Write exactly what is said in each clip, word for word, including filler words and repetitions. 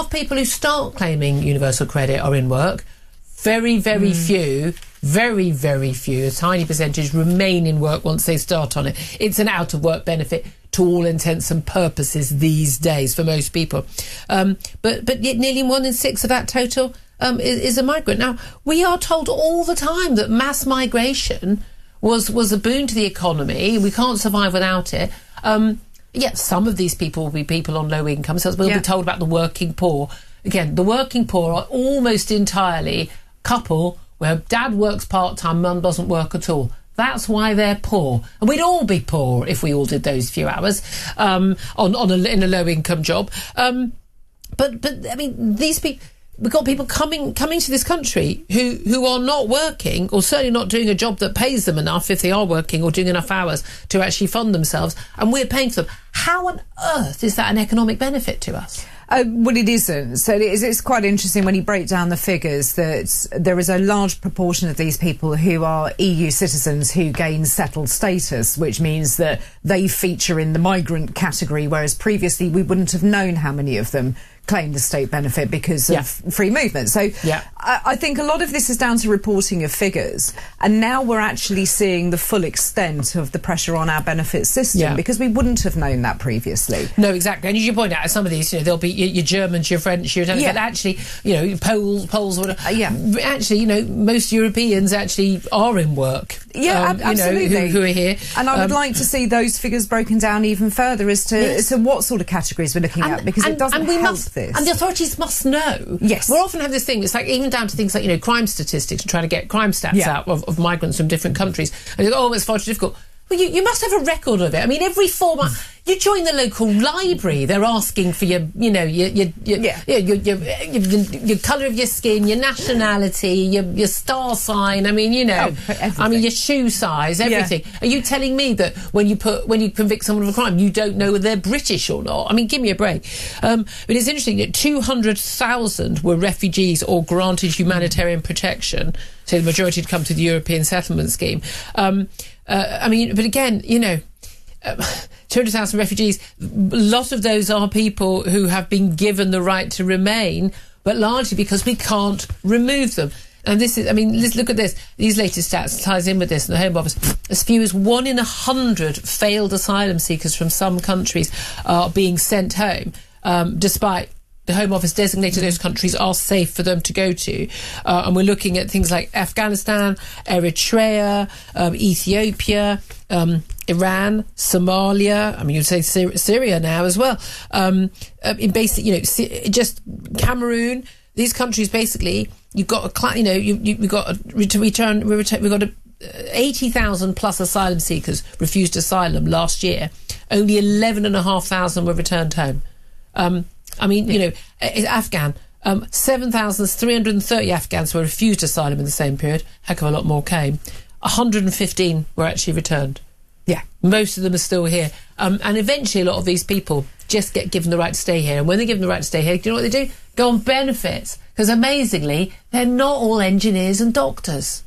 of people who start claiming universal credit are in work. Very, very mm. few, very, very few, a tiny percentage remain in work once they start on it. It's an out-of-work benefit to all intents and purposes these days for most people. Um, but, but yet nearly one in six of that total um, is, is a migrant. Now, we are told all the time that mass migration was, was a boon to the economy. We can't survive without it. Um, yeah, some of these people will be people on low income. So we'll yeah. be told about the working poor. Again, the working poor are almost entirely couple where dad works part-time, mum doesn't work at all. That's why they're poor. And we'd all be poor if we all did those few hours um, on, on a, in a low-income job. Um, but, but I mean, these people... We've got people coming coming to this country who, who are not working, or certainly not doing a job that pays them enough if they are working or doing enough hours to actually fund themselves, and we're paying for them. How on earth is that an economic benefit to us? Uh, well, it isn't. So it is, it's quite interesting when you break down the figures that there is a large proportion of these people who are E U citizens who gain settled status, which means that they feature in the migrant category, whereas previously we wouldn't have known how many of them claim the state benefit because of yeah. free movement. So yeah. I, I think a lot of this is down to reporting of figures, and now we're actually seeing the full extent of the pressure on our benefit system yeah. because we wouldn't have known that previously. No, exactly. And as you point out, some of these, you know, there'll be your, your Germans, your French, your Italians, yeah. but actually, you know, Poles, Poles, whatever. Uh, yeah. Actually, you know, most Europeans actually are in work. Yeah, um, absolutely. You know, who, who are here. And I would um, like to see those figures broken down even further as to, yes. as to what sort of categories we're looking and, at, because and, it doesn't and we help must, this. And the authorities must know. Yes. We'll often have this thing, it's like even down to things like, you know, crime statistics, trying to get crime stats yeah. out of, of migrants from different countries. And you go, oh, it's far too difficult. Well, you, you must have a record of it. I mean, every four months... You join the local library, they're asking for your, you know, your your your, yeah. your, your, your, your, your, your colour of your skin, your nationality, your, your star sign. I mean, you know, oh, I mean, your shoe size, everything. Yeah. Are you telling me that when you put when you convict someone of a crime, you don't know whether they're British or not? I mean, give me a break. Um, but it's interesting that two hundred thousand were refugees or granted humanitarian protection. So the majority had come to the European Settlement Scheme. Um, uh, I mean, but again, you know. Um, two hundred thousand refugees, a lot of those are people who have been given the right to remain, but largely because we can't remove them. And this is, I mean, let's look at this. These latest stats ties in with this in the Home Office. As few as one in a hundred failed asylum seekers from some countries are being sent home, um, despite the Home Office designated those countries are safe for them to go to. Uh, and we're looking at things like Afghanistan, Eritrea, um, Ethiopia, um, Iran, Somalia. I mean, you'd say Syria, Syria now as well. Um, uh, in basic, you know, just Cameroon. These countries, basically, you've got a, you know, you, you, we've got a, to return, we've got a, eighty thousand plus asylum seekers refused asylum last year. Only eleven and a half thousand were returned home. Um, I mean, you know, Afghan, um, seven thousand three hundred thirty Afghans were refused asylum in the same period. Heck of a lot more came. one hundred fifteen were actually returned. Yeah. Most of them are still here. Um, and eventually a lot of these people just get given the right to stay here. And when they're given the right to stay here, do you know what they do? Go on benefits. Because amazingly, they're not all engineers and doctors.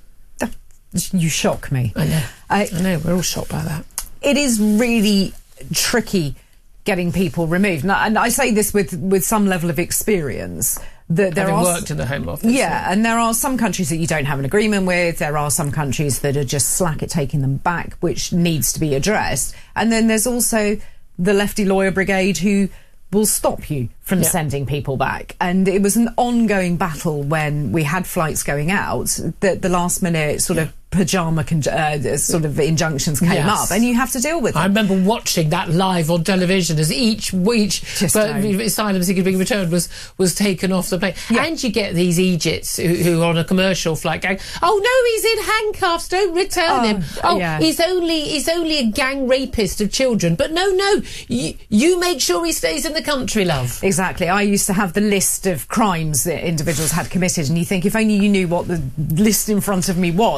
You shock me. I know. I, I know, we're all shocked by that. It is really tricky getting people removed. And I, and I say this with, with some level of experience. That there Having are worked in the Home Office. Yeah, so. And there are some countries that you don't have an agreement with. There are some countries that are just slack at taking them back, which needs to be addressed. And then there's also the lefty lawyer brigade who will stop you from yeah. sending people back. And it was an ongoing battle when we had flights going out that the last minute sort yeah. of pyjama con uh, sort of injunctions came yes. up, and you have to deal with them. I remember watching that live on television as each each asylum seeker being returned was was taken off the plane. Yeah. And you get these Egypts who, who are on a commercial flight going, "Oh no, he's in handcuffs! Don't return oh, him! Oh, yeah. he's only he's only a gang rapist of children." But no, no, you, you make sure he stays in the country, love. Exactly. I used to have the list of crimes that individuals had committed, and you think if only you knew what the list in front of me was, but we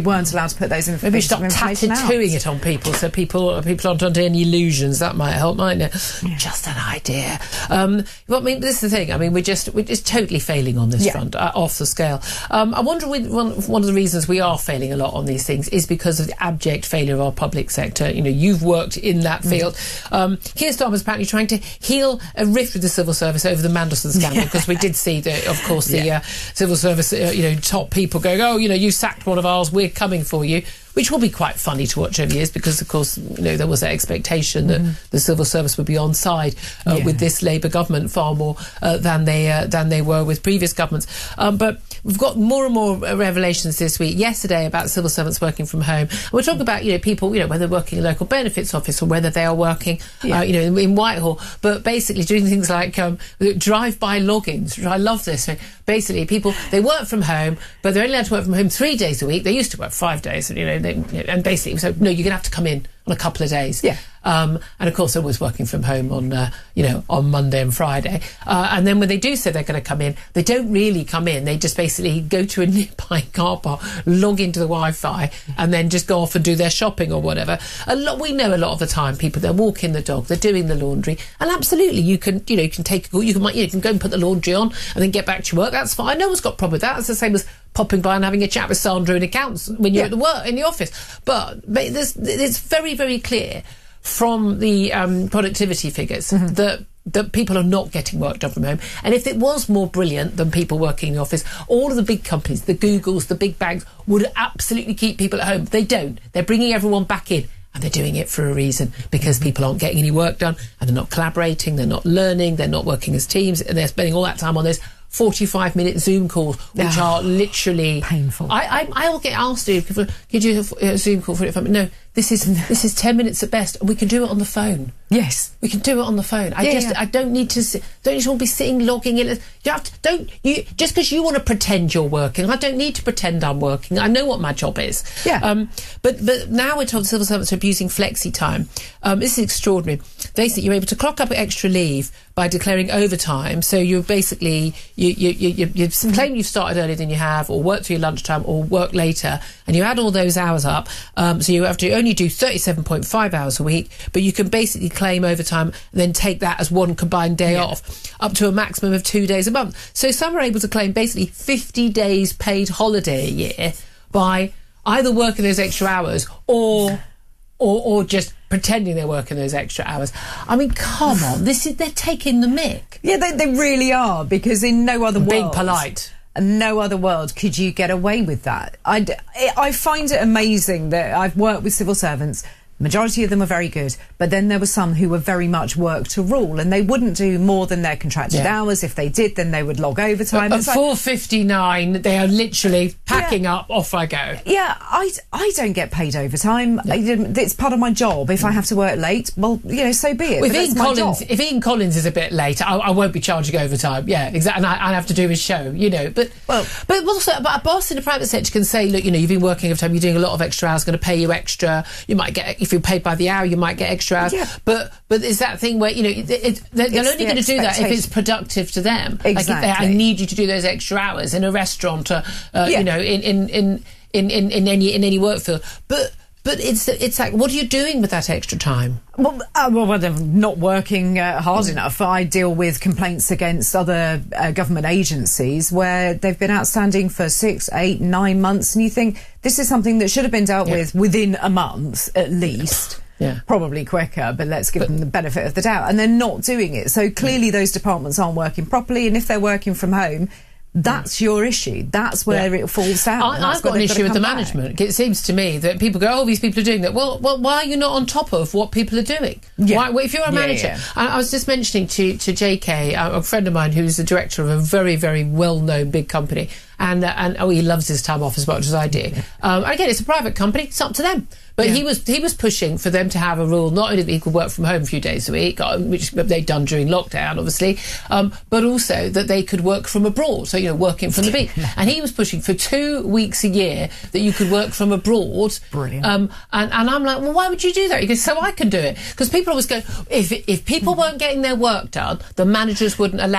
weren't allowed to put those in. Maybe stop tattooing it on people so people people aren't under any illusions. That might help, mightn't it? Yeah. Just an idea. Um, well, I mean, this is the thing. I mean, we're just we're just totally failing on this yeah. front, uh, off the scale. Um, I wonder with one, one of the reasons we are failing a lot on these things is because of the abject failure of our public sector. You know, you've worked in that field. Mm. Um, Keir Starmer's apparently trying to heal a rift with the civil service over the Mandelson scandal, because we did see that, of course, the yeah. uh, civil service, uh, you know, top people going, oh, you know, you sacked one of ours, we're coming for you, which will be quite funny to watch over years, because, of course, you know, there was that expectation that mm. the civil service would be on side uh, yeah. with this Labour government far more uh, than they uh, than they were with previous governments. Um, but we've got more and more revelations this week, yesterday, about civil servants working from home. And we're talking about, you know, people, you know, whether working in a local benefits office or whether they are working, yeah. uh, you know, in, in Whitehall, but basically doing things like um, drive-by logins. I love this. Basically, people, they work from home, but they're only allowed to work from home three days a week. They used to work five days, you know, they, and basically, so no, you're going to have to come in on a couple of days. Yeah. Um, and of course, they're always working from home on, uh, you know, on Monday and Friday. Uh, and then when they do say they're going to come in, they don't really come in. They just basically go to a nearby car park, log into the Wi-Fi, and then just go off and do their shopping or whatever. A lot, we know a lot of the time people, they're walking the dog, they're doing the laundry, and absolutely, you can, you know, you can take, you can, you can go and put the laundry on and then get back to your work. That's fine. No one's got a problem with that. It's the same as popping by and having a chat with Sandra in accounts when you're yeah. at the work in the office. But, but there's, it's very, very clear from the um, productivity figures mm-hmm. that that people are not getting work done from home. And if it was more brilliant than people working in the office, all of the big companies, the Googles, the big banks, would absolutely keep people at home. They don't. They're bringing everyone back in. And they're doing it for a reason, because people aren't getting any work done, and they're not collaborating, they're not learning, they're not working as teams, and they're spending all that time on those forty-five minute Zoom calls, which oh, are literally painful. I, I, I will get asked to, people, could you do a Zoom call for it? No, this is this is ten minutes at best, and we can do it on the phone. Yes, we can do it on the phone. I yeah, just yeah. I don't need to sit, don't need to be sitting logging in. You have to, don't you just because you want to pretend you're working. I don't need to pretend I'm working. I know what my job is. Yeah. Um. But but now we're told civil servants are abusing flexi time. Um. This is extraordinary. They say you're able to clock up extra leave by declaring overtime. So you're basically you you you, you, you mm-hmm. claim you've started earlier than you have, or work through your lunchtime, or work later, and you add all those hours up. Um. So you have to only do thirty-seven point five hours a week, but you can basically claim overtime and then take that as one combined day yeah. off, up to a maximum of two days a month. So some are able to claim basically fifty days paid holiday a year by either working those extra hours or or, or just pretending they're working those extra hours. I mean, come on, this is they're taking the mick. Yeah, they, they really are, because in no other world, being polite. No other world could you get away with that. I, I find it amazing that I've worked with civil servants. Majority of them are very good, but then there were some who were very much work to rule, and they wouldn't do more than their contracted yeah. hours. If they did, then they would log overtime. At four fifty-nine, they are literally packing yeah. up, off I go. Yeah, I, I don't get paid overtime. Yeah. It's part of my job. If I have to work late, well, you know, so be it. If Ian Collins, if Ian Collins is a bit late, I, I won't be charging overtime. Yeah, exactly. And I, I have to do his show, you know. But well, but also, but a boss in the private sector can say, look, you know, you've been working overtime, you're doing a lot of extra hours, going to pay you extra. You might get, if you're paid by the hour, you might get extra hours. Yeah. But but is that thing where, you know, it, it, they're, they're only the going to do that if it's productive to them. Exactly. Like if they, I need you to do those extra hours in a restaurant, or, uh, yeah. you know, in in, in in in in any in any work field. But but it's it's like, what are you doing with that extra time? Well, uh, well, they're not working uh, hard mm. enough. I deal with complaints against other uh, government agencies where they've been outstanding for six, eight, nine months, and you think this is something that should have been dealt yeah. with within a month at least. Yeah. Probably quicker, but let's give but, them the benefit of the doubt. And they're not doing it. So clearly yeah. those departments aren't working properly, and if they're working from home, that's your issue. That's where yeah. it falls down. I, I've got an issue with the back. management. It seems to me that people go, oh, these people are doing that. Well, well, why are you not on top of what people are doing? Yeah. Why, well, if you're a manager... Yeah, yeah. I, I was just mentioning to, to J K, a, a friend of mine who's the director of a very, very well-known big company, and, uh, and oh, he loves his time off as much as I do. Um, again, it's a private company. It's up to them. But yeah. he was he was pushing for them to have a rule, not only that he could work from home a few days a week, which they'd done during lockdown, obviously, um, but also that they could work from abroad, so, you know, working from the beach. And he was pushing for two weeks a year that you could work from abroad. Brilliant. Um, and, and I'm like, well, why would you do that? He goes, so I can do it. Because people always go, if if people weren't getting their work done, the managers wouldn't allow it.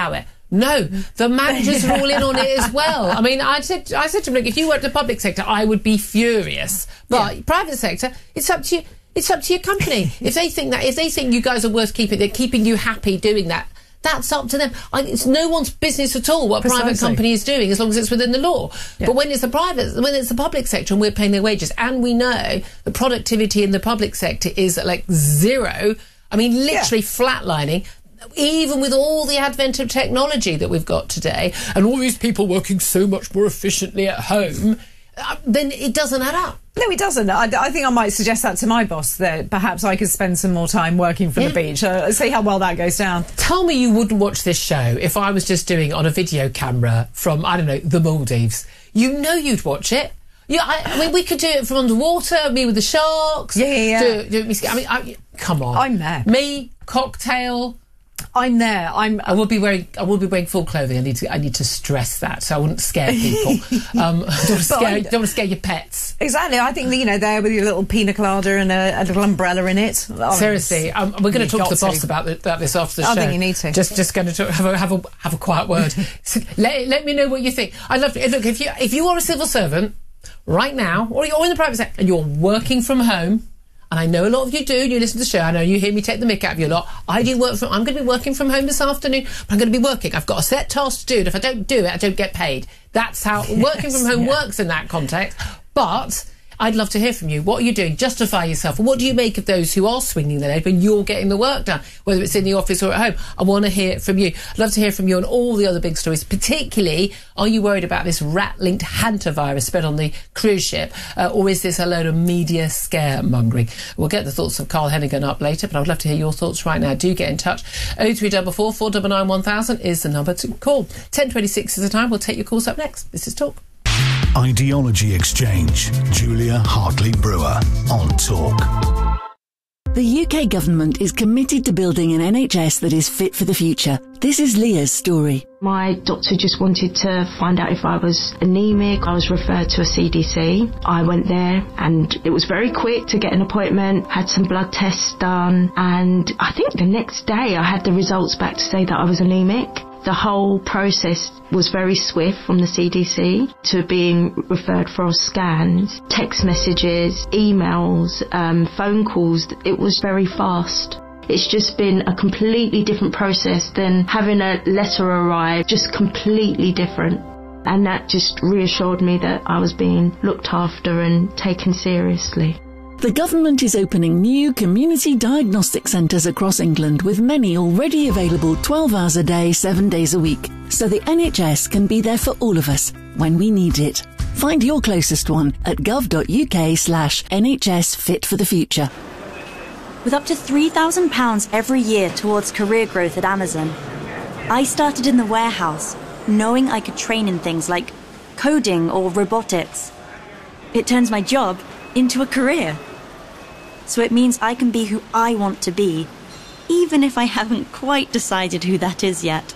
No, the managers are all in on it as well. I mean, I said, I said to them, look, if you worked in the public sector, I would be furious. But yeah. private sector, it's up to you. It's up to your company. If they think that, if they think you guys are worth keeping, they're keeping you happy doing that. That's up to them. I, it's no one's business at all what a private company is doing, as long as it's within the law. Yeah. But when it's the private, when it's the public sector and we're paying their wages, and we know the productivity in the public sector is like zero. I mean, literally yeah. flatlining. Even with all the advent of technology that we've got today, and all these people working so much more efficiently at home, uh, then it doesn't add up. No, it doesn't. I, I think I might suggest that to my boss, that perhaps I could spend some more time working from yeah. the beach. Uh, see how well that goes down. Tell me you wouldn't watch this show if I was just doing it on a video camera from, I don't know, the Maldives. You know you'd watch it. Yeah, I, I mean, we could do it from underwater, me with the sharks. Yeah, yeah, yeah. Do, do me, I mean, I, come on. I'm there. Me, cocktail... I'm there. I'm. I will be wearing. I will be wearing full clothing. I need to. I need to stress that, so I wouldn't scare people. um, don't want to scare. Don't want to scare your pets. Exactly. I think you know there with your little pina colada and a, a little umbrella in it. Oh, seriously, um, we're going to talk to the boss to. about, the, about this after the I show. I think you need to. Just, just going to talk, have a have a have a quiet word. So let let me know what you think. I love. Look, if you if you are a civil servant right now, or you're in the private sector and you're working from home. And I know a lot of you do, and you listen to the show, I know you hear me take the mick out of you a lot. I do work from, I'm going to be working from home this afternoon, but I'm going to be working. I've got a set task to do, and if I don't do it, I don't get paid. That's how yes, working from home yeah. works in that context. But I'd love to hear from you. What are you doing? Justify yourself. What do you make of those who are swinging their leg when you're getting the work done, whether it's in the office or at home? I want to hear it from you. I'd love to hear from you on all the other big stories. Particularly, are you worried about this rat-linked hantavirus spread on the cruise ship? Uh, or is this a load of media scaremongering? We'll get the thoughts of Carl Hennigan up later, but I would love to hear your thoughts right now. Do get in touch. oh three four four, four nine nine, one thousand is the number to call. ten twenty-six is the time. We'll take your calls up next. This is Talk. Ideology Exchange. Julia Hartley-Brewer on Talk. The U K government is committed to building an N H S that is fit for the future. This is Leah's story. My doctor just wanted to find out if I was anemic. I was referred to a C D C. I went there and it was very quick to get an appointment, had some blood tests done, and I think the next day I had the results back to say that I was anemic. The whole process was very swift, from the C D C to being referred for scans, text messages, emails, um, phone calls. It was very fast. It's just been a completely different process than having a letter arrive, just completely different. And that just reassured me that I was being looked after and taken seriously. The government is opening new community diagnostic centres across England, with many already available twelve hours a day, seven days a week, so the N H S can be there for all of us when we need it. Find your closest one at gov.uk slash NHS Fit for the Future. With up to three thousand pounds every year towards career growth at Amazon, I started in the warehouse, knowing I could train in things like coding or robotics. It turns my job into a career. So it means I can be who I want to be, even if I haven't quite decided who that is yet.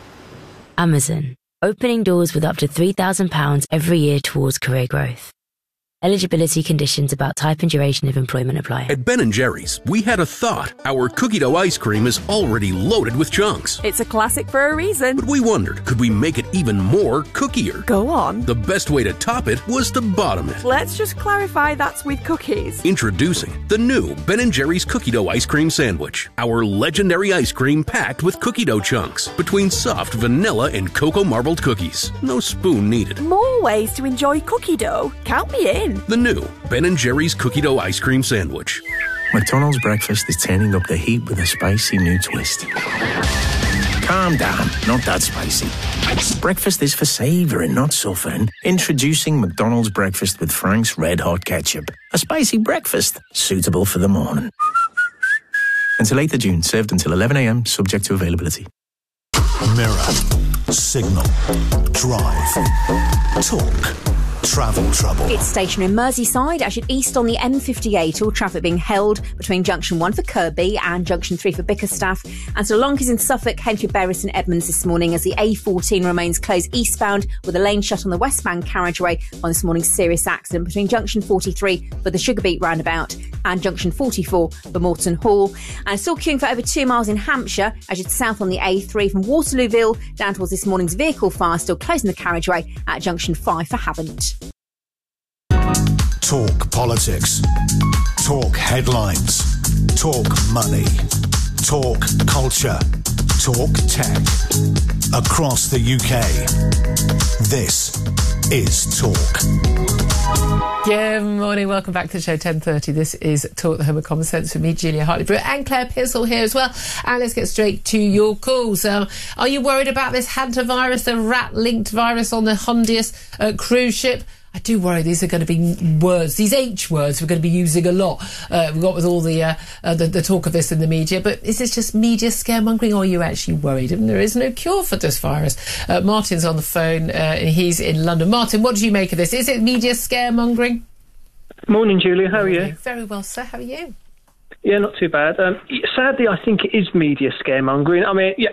Amazon, opening doors with up to three thousand pounds every year towards career growth. Eligibility conditions about type and duration of employment apply. At Ben and Jerry's, we had a thought. Our cookie dough ice cream is already loaded with chunks. It's a classic for a reason. But we wondered, could we make it even more cookier? Go on. The best way to top it was to bottom it. Let's just clarify that's with cookies. Introducing the new Ben and Jerry's cookie dough ice cream sandwich. Our legendary ice cream packed with cookie dough chunks between soft vanilla and cocoa marbled cookies. No spoon needed. More ways to enjoy cookie dough. Count me in. The new Ben and Jerry's cookie dough ice cream sandwich. McDonald's breakfast is turning up the heat with a spicy new twist. Calm down, not that spicy. Breakfast is for savouring, not suffering. Introducing McDonald's breakfast with Frank's Red Hot Ketchup. A spicy breakfast, suitable for the morning. Until eighth of June, served until eleven a m, subject to availability. Mirror, Signal, Drive, Talk. travel trouble. It's stationary in Merseyside, actually east on the M fifty-eight, all traffic being held between junction one for Kirkby and junction three for Bickerstaff. And Sir Lonkeys in Suffolk, heading through Bury St Edmunds this morning as the A fourteen remains closed eastbound with a lane shut on the westbound carriageway on this morning's serious accident between junction forty-three for the Sugarbeet roundabout and junction forty-four for Morton Hall. And still queuing for over two miles in Hampshire as you're south on the A three from Waterlooville down towards this morning's vehicle fire, still closing the carriageway at junction five for Havant. Talk politics. Talk headlines. Talk money. Talk culture. Talk tech. Across the U K. This is Talk. Good morning, welcome back to the show, ten thirty. This is Talk, the Home of Common Sense with me, Julia Hartley-Brewer, and Claire Pearsall here as well. And let's get straight to your calls. Um, are you worried about this hantavirus, the rat-linked virus on the Hondius uh, cruise ship? I do worry these are going to be words, these H words we're going to be using a lot. Uh, we've got with all the, uh, uh, the the talk of this in the media, but is this just media scaremongering, or are you actually worried? I mean, there is no cure for this virus. Uh, Martin's on the phone, uh, and he's in London. Martin, what do you make of this? Is it media scaremongering? Morning, Julia. How are you? Very well, sir. How are you? Yeah, not too bad. Um, sadly, I think it is media scaremongering. I mean, yeah.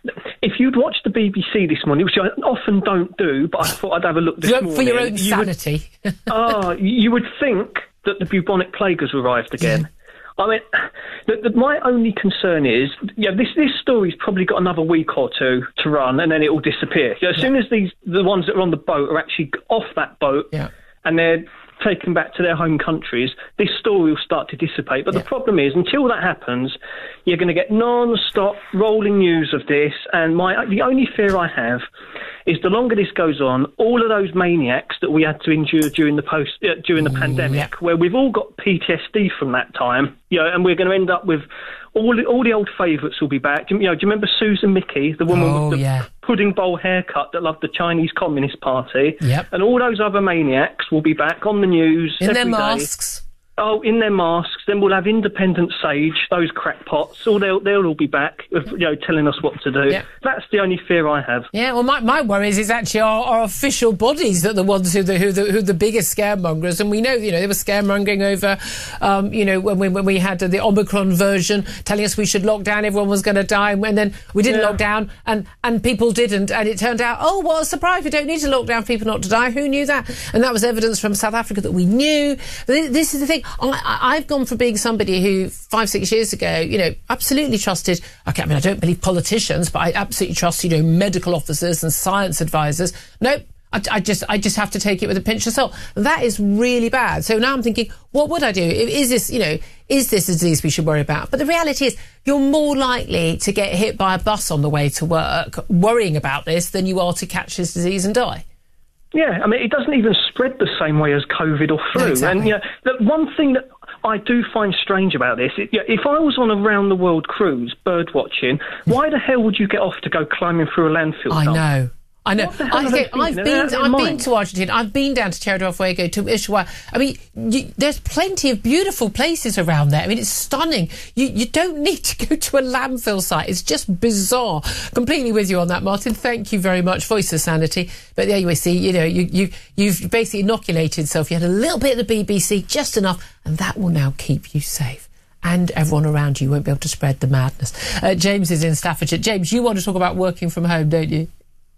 If you'd watched the B B C this morning, which I often don't do, but I thought I'd have a look this for morning. For your own you sanity. Would, oh, you would think that the bubonic plague has arrived again. Yeah. I mean, the, the, my only concern is, yeah, this this story's probably got another week or two to run, and then it will disappear. You know, as yeah. soon as these the ones that are on the boat are actually off that boat, yeah. and they're taken back to their home countries, this story will start to dissipate. But yeah. the problem is, until that happens, you're going to get non-stop rolling news of this. And my the only fear I have is the longer this goes on, all of those maniacs that we had to endure during the post uh, during the mm, pandemic, yeah. where we've all got P T S D from that time, you know, and we're going to end up with all the, all the old favourites will be back. Do you, you know, do you remember Susan Mickey, the woman oh, with the yeah. pudding bowl haircut that loved the Chinese Communist Party? Yep. And all those other maniacs will be back on the news in every their day. masks. Oh, in their masks. Then we'll have Independent Sage, those crackpots. All they'll they'll all be back, you know, telling us what to do. Yeah. That's the only fear I have. Yeah, well, my, my worry is it's actually our, our official bodies that are the ones who the who the who the biggest scaremongers. And we know, you know, they were scaremongering over, um, you know, when we when we had the Omicron version, telling us we should lock down, everyone was going to die, and then we didn't yeah. lock down, and and people didn't, and it turned out, oh, what a surprise! We don't need to lock down for people not to die. Who knew that? And that was evidence from South Africa that we knew. This is the thing. I, I've gone from being somebody who five, six years ago, you know, absolutely trusted, okay, I mean, I don't believe politicians, but I absolutely trust, you know, medical officers and science advisors. Nope. I, I just I just have to take it with a pinch of salt. That is really bad. So now I'm thinking, what would I do? Is this, you know, is this a disease we should worry about? But the reality is you're more likely to get hit by a bus on the way to work worrying about this than you are to catch this disease and die. Yeah, I mean, it doesn't even spread the same way as COVID or flu. No, exactly. And, you know, the one thing that I do find strange about this, it, yeah, if I was on a round-the-world cruise, bird watching, why the hell would you get off to go climbing through a landfill I dump? know. I know. I think I've been. I've been to Argentina. I've been down to Tierra del Fuego, to Ushuaia. I mean, you, there's plenty of beautiful places around there. I mean, it's stunning. You you don't need to go to a landfill site. It's just bizarre. Completely with you on that, Martin. Thank you very much. Voice of sanity. But there you see. You know, you you you've basically inoculated yourself. You had a little bit of the B B C, just enough, and that will now keep you safe. And everyone around you won't be able to spread the madness. Uh, James is in Staffordshire. James, you want to talk about working from home, don't you?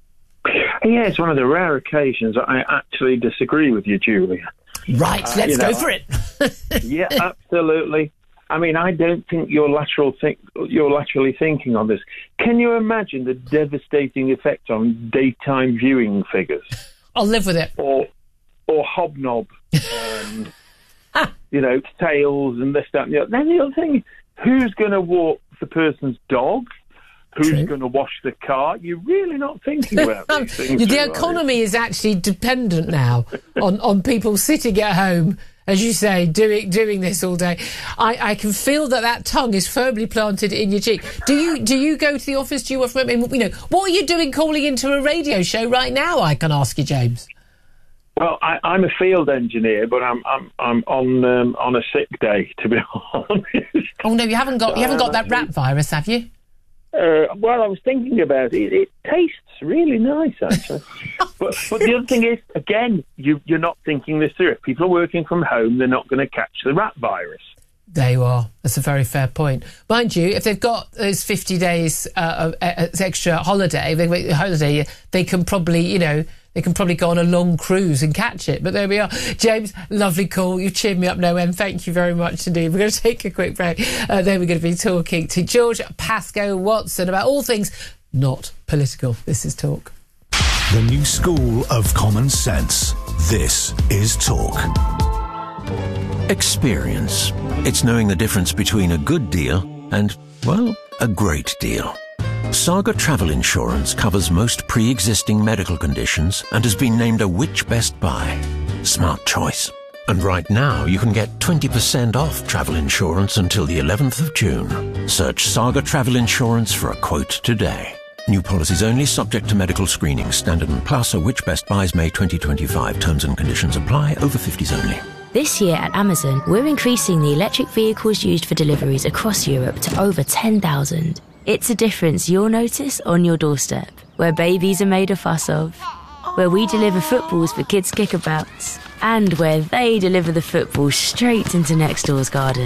Yeah, it's one of the rare occasions I actually disagree with you, Julia. Right, uh, let's you know, go for it. Yeah, absolutely. I mean, I don't think you're lateral think you're laterally thinking on this. Can you imagine the devastating effect on daytime viewing figures? I'll live with it. Or, or Hobnob, and you know, sales and this, that, and the other. Then the other thing, who's going to walk the person's dog? Who's going to wash the car? You're really not thinking about these things. The economy is actually dependent now on, on people sitting at home, as you say, doing doing this all day. I, I can feel that that tongue is firmly planted in your cheek. Do you do you go to the office? Do you work from home? You know, what are you doing calling into a radio show right now? I can ask you, James. Well, I, I'm a field engineer, but I'm I'm I'm on um, on a sick day, to be honest. Oh no, you haven't got you haven't got that rat virus, have you? Uh, well, I was thinking about it. It tastes really nice, actually. But, but the other thing is, again, you, you're not thinking this through. If people are working from home, they're not going to catch the rat virus. There you are. That's a very fair point. Mind you, if they've got those fifty days uh, of uh, extra holiday, they, holiday, they can probably, you know, they can probably go on a long cruise and catch it. But there we are. James, lovely call. You've cheered me up no end. Thank you very much indeed. We're going to take a quick break. Uh, then we're going to be talking to George Pascoe Watson about all things not political. This is Talk. The new school of common sense. This is Talk. Experience. It's knowing the difference between a good deal and, well, a great deal. Saga Travel Insurance covers most pre-existing medical conditions and has been named a Which Best Buy. Smart choice. And right now you can get twenty percent off travel insurance until the eleventh of June. Search Saga Travel Insurance for a quote today. New policies only, subject to medical screening. Standard and Plus are Which Best Buys May twenty twenty-five. Terms and conditions apply. Over fifties only. This year at Amazon, we're increasing the electric vehicles used for deliveries across Europe to over ten thousand. It's a difference you'll notice on your doorstep, where babies are made a fuss of, where we deliver footballs for kids' kickabouts, and where they deliver the football straight into next door's garden.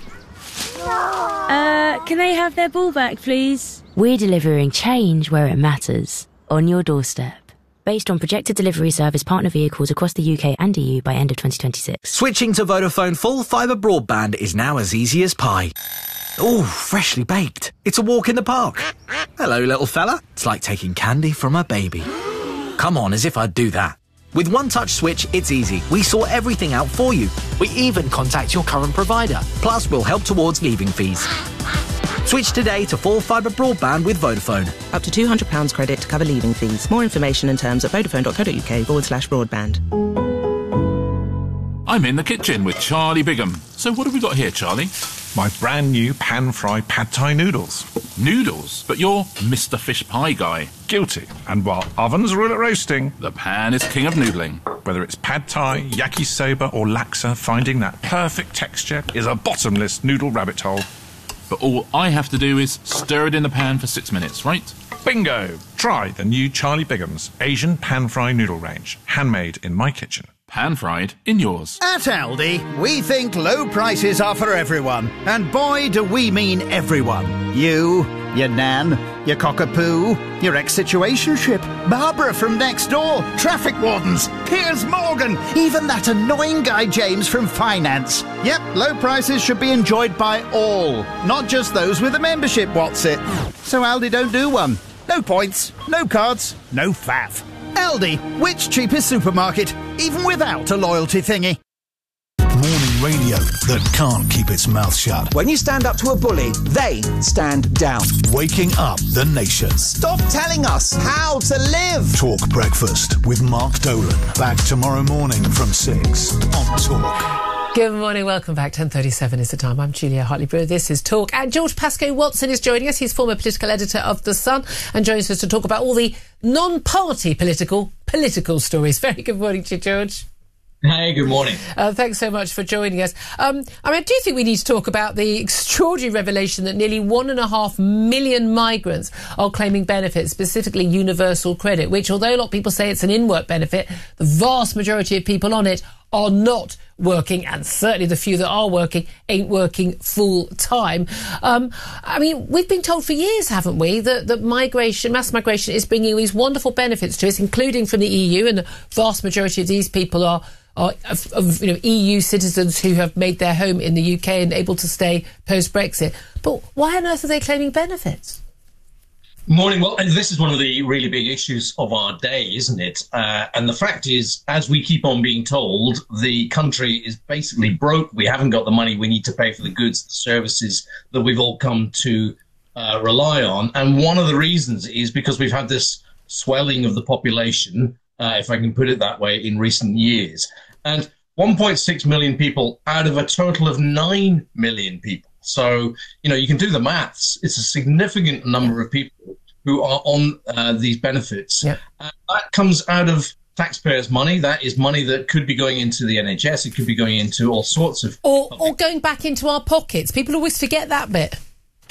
Uh, can they have their ball back, please? We're delivering change where it matters, on your doorstep. Based on projected delivery service partner vehicles across the U K and E U by end of twenty twenty-six. Switching to Vodafone full fibre broadband is now as easy as pie. Ooh, freshly baked. It's a walk in the park. Hello, little fella. It's like taking candy from a baby. Come on, as if I'd do that. With One Touch Switch, it's easy. We sort everything out for you. We even contact your current provider. Plus, we'll help towards leaving fees. Switch today to full fibre broadband with Vodafone. Up to two hundred pounds credit to cover leaving fees. More information and terms at vodafone.co.uk forward slash broadband. I'm in the kitchen with Charlie Bigham. So what have we got here, Charlie? My brand new pan-fried pad thai noodles. Noodles? But you're Mister Fish Pie guy. Guilty. And while ovens rule at roasting, the pan is king of noodling. Whether it's pad thai, yakisoba or laksa, finding that perfect texture is a bottomless noodle rabbit hole. But all I have to do is stir it in the pan for six minutes, right? Bingo! Try the new Charlie Bigham's Asian pan-fried noodle range. Handmade in my kitchen. Pan-fried in yours. At Aldi, we think low prices are for everyone. And boy, do we mean everyone. You, your nan, your cockapoo, your ex-situationship, Barbara from next door, traffic wardens, Piers Morgan, even that annoying guy James from finance. Yep, low prices should be enjoyed by all, not just those with a membership, what's it? So Aldi don't do one. No points, no cards, no faff. Aldi, which cheapest supermarket, even without a loyalty thingy? Morning radio that can't keep its mouth shut. When you stand up to a bully, they stand down. Waking up the nation. Stop telling us how to live. Talk Breakfast with Mark Dolan. Back tomorrow morning from six on Talk. Good morning, welcome back. ten thirty-seven is the time. I'm Julia Hartley-Brewer. This is Talk. And George Pascoe Watson is joining us. He's former political editor of The Sun and joins us to talk about all the non-party political, political stories. Very good morning to you, George. Hey, good morning. Uh, thanks so much for joining us. Um, I mean, I do think we need to talk about the extraordinary revelation that nearly one and a half million migrants are claiming benefits, specifically universal credit, which, although a lot of people say it's an in-work benefit, the vast majority of people on it are not working, and certainly the few that are working ain't working full time. Um, I mean, we've been told for years, haven't we, that, that migration, mass migration is bringing these wonderful benefits to us, including from the E U, and the vast majority of these people are Are, of, of you know, E U citizens who have made their home in the U K and able to stay post-Brexit. But why on earth are they claiming benefits? Morning. Well, and this is one of the really big issues of our day, isn't it? Uh, and the fact is, as we keep on being told, the country is basically broke. We haven't got the money we need to pay for the goods, the services that we've all come to uh, rely on. And one of the reasons is because we've had this swelling of the population, Uh, if I can put it that way, in recent years. And one point six million people out of a total of nine million people. So, you know, you can do the maths. It's a significant number of people who are on uh, these benefits. Yeah. Uh, that comes out of taxpayers' money. That is money that could be going into the N H S. It could be going into all sorts of... Or, or going back into our pockets. People always forget that bit.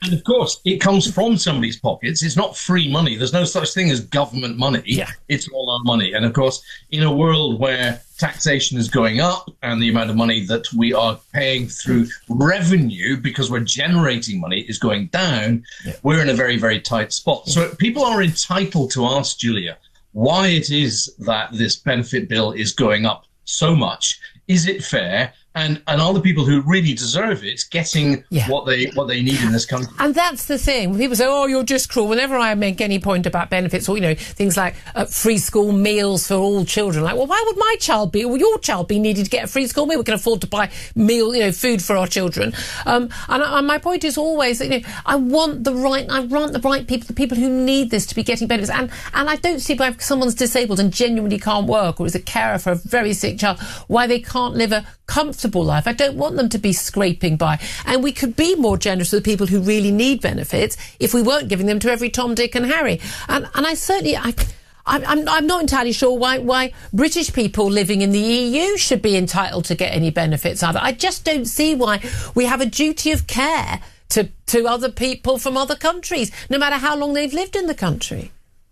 And of course, it comes from somebody's pockets. It's not free money. There's no such thing as government money. Yeah. It's all our money. And of course, in a world where taxation is going up and the amount of money that we are paying through revenue because we're generating money is going down, yeah. we're in a very, very tight spot. Yeah. So people are entitled to ask Julia why it is that this benefit bill is going up so much. Is it fair? And and are the people who really deserve it getting yeah. what they what they need in this country? And that's the thing. When people say, "Oh, you're just cruel." Whenever I make any point about benefits, or you know, things like uh, free school meals for all children, like, well, why would my child be, or your child be needed to get a free school meal? We can afford to buy meal, you know, food for our children. Um, and, and my point is always that, you know, I want the right, I want the right people, the people who need this, to be getting benefits. And and I don't see why, if someone's disabled and genuinely can't work, or is a carer for a very sick child, why they can't live a comfortable life. I don't want them to be scraping by. And we could be more generous with the people who really need benefits if we weren't giving them to every Tom, Dick and Harry. And and I certainly... I, I'm, I'm not entirely sure why, why British people living in the E U should be entitled to get any benefits either. I just don't see why we have a duty of care to, to other people from other countries, no matter how long they've lived in the country.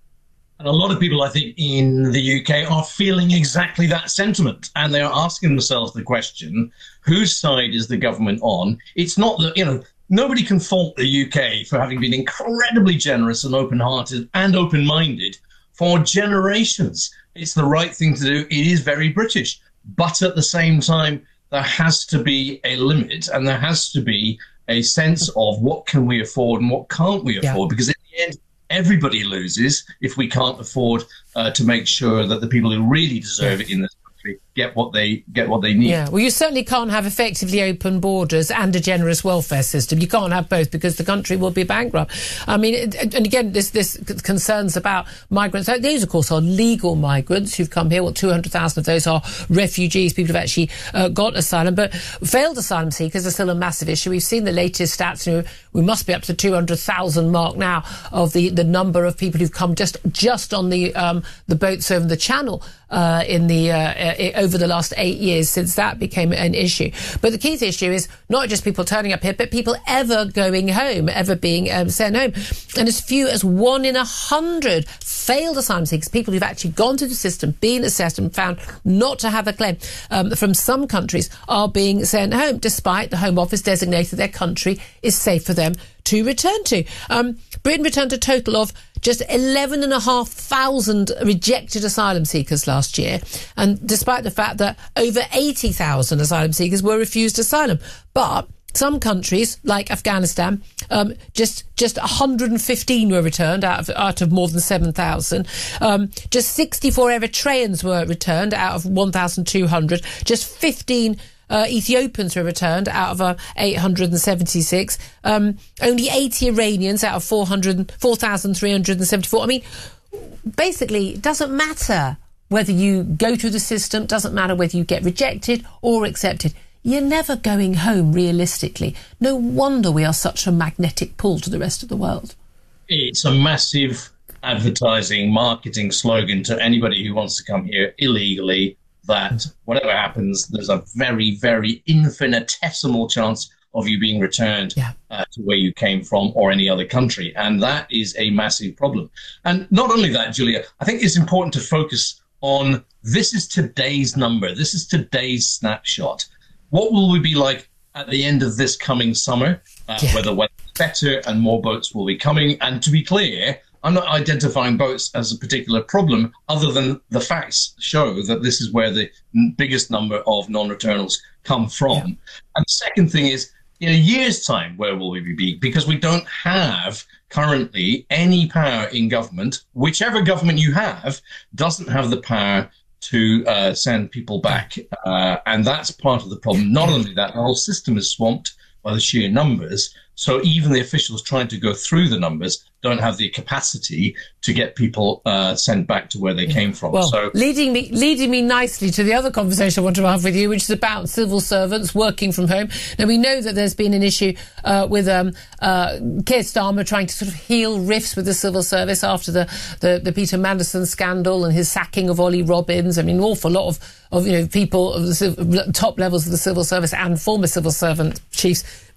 And a lot of people, I think, in the U K are feeling exactly that sentiment. And they are asking themselves the question, whose side is the government on? It's not that, you know, nobody can fault the U K for having been incredibly generous and open-hearted and open-minded for generations. It's the right thing to do. It is very British. But at the same time, there has to be a limit, and there has to be a sense of what can we afford and what can't we afford? Yeah. Because in the end, everybody loses if we can't afford uh, to make sure that the people who really deserve yeah. it in this country get what they get what they need. Yeah, well, you certainly can't have effectively open borders and a generous welfare system. You can't have both, because the country will be bankrupt. I mean, and again, this this concerns about migrants. These, of course, are legal migrants who've come here. Well, two hundred thousand of those are refugees, people who've actually uh, got asylum. But failed asylum seekers are still a massive issue. We've seen the latest stats. You know, we must be up to two hundred thousand mark now of the, the number of people who've come just just on the um, the boats over the Channel uh, in the uh, over the last eight years since that became an issue. But the key issue is not just people turning up here, but people ever going home, ever being um, sent home. And as few as one in a hundred failed asylum seekers, people who've actually gone through the system, been assessed and found not to have a claim um, from some countries, are being sent home, despite the Home Office designated their country is safe for them to return to. Um, Britain returned a total of just eleven and a half thousand rejected asylum seekers last year, and despite the fact that over eighty thousand asylum seekers were refused asylum. But some countries, like Afghanistan, um, just just one hundred fifteen were returned out of out of more than seven thousand. Um, just sixty-four Eritreans were returned out of one thousand two hundred. Just fifteen Uh, Ethiopians were returned out of uh, eight hundred seventy-six. Um, only eighty Iranians out of four thousand three hundred seventy-four. I mean, basically, it doesn't matter whether you go through the system, doesn't matter whether you get rejected or accepted. You're never going home, realistically. No wonder we are such a magnetic pull to the rest of the world. It's a massive advertising, marketing slogan to anybody who wants to come here illegally, that whatever happens, there's a very, very infinitesimal chance of you being returned yeah. uh, to where you came from or any other country. And that is a massive problem. And not only that, Julia, I think it's important to focus on this is today's number. This is today's snapshot. What will we be like at the end of this coming summer, uh, yeah. where the weather's better and more boats will be coming? And to be clear, I'm not identifying boats as a particular problem, other than the facts show that this is where the biggest number of non-returnals come from. Yeah. And the second thing is, in a year's time, where will we be? Because we don't have currently any power in government. Whichever government you have doesn't have the power to uh, send people back. Uh, and that's part of the problem. Not only that, the whole system is swamped by the sheer numbers. So even the officials trying to go through the numbers don't have the capacity to get people uh, sent back to where they came from. Well, so leading me leading me nicely to the other conversation I want to have with you, which is about civil servants working from home. Now, we know that there's been an issue uh, with um, uh, Keir Starmer trying to sort of heal rifts with the civil service after the, the, the Peter Mandelson scandal and his sacking of Ollie Robbins. I mean, an awful lot of, of you know people of the top levels of the civil service and former civil servant chiefs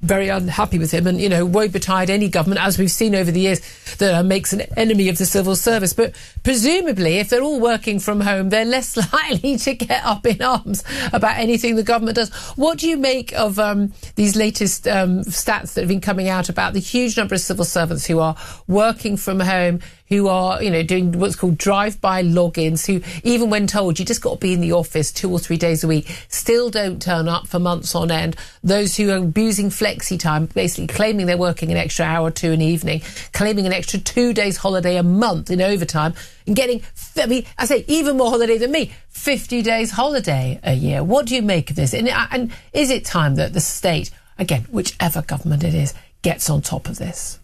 very unhappy with him, and, you know, woe betide any government, as we've seen over the years, that uh, makes an enemy of the civil service. But presumably, if they're all working from home, they're less likely to get up in arms about anything the government does. What do you make of um, these latest um, stats that have been coming out about the huge number of civil servants who are working from home, who are, you know, doing what's called drive-by logins, who, even when told you just got to be in the office two or three days a week, still don't turn up for months on end? Those who are abusing flexi time, basically claiming they're working an extra hour or two in the evening, claiming an extra two days holiday a month in overtime, and getting, I mean, I say even more holiday than me, fifty days holiday a year. What do you make of this? And, and is it time that the state, again, whichever government it is, gets on top of this?